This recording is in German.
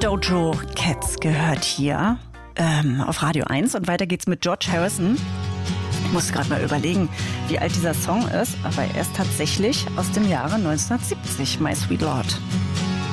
Dojo Cats gehört hier auf Radio 1 und weiter geht's mit George Harrison. Ich musste gerade mal überlegen, wie alt dieser Song ist, aber er ist tatsächlich aus dem Jahre 1970, My Sweet Lord.